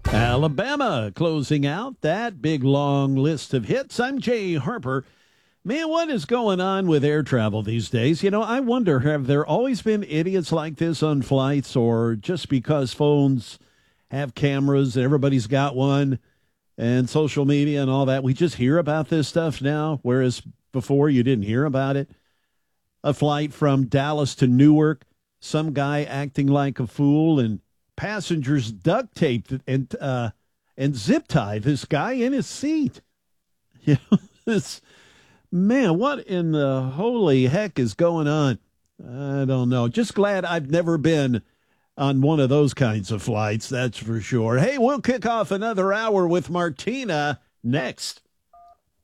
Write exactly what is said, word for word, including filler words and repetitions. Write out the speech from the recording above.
Alabama closing out that big long list of hits. I'm Jay Harper. Man, what is going on with air travel these days? You know, I wonder, have there always been idiots like this on flights, or just because phones have cameras and everybody's got one and social media and all that, we just hear about this stuff now, whereas before you didn't hear about it? A flight from Dallas to Newark, some guy acting like a fool, and passengers duct taped and uh, and zip tied this guy in his seat. You know, this man, what in the holy heck is going on? I don't know. Just glad I've never been on one of those kinds of flights, that's for sure. Hey, we'll kick off another hour with Martina next.